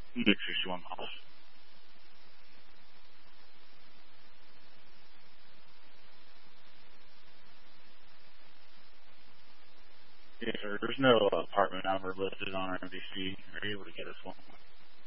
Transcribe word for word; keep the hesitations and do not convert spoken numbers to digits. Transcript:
six sixty-one miles. Yes, sir. There's no apartment number listed on our M V C. Are you able to get us one?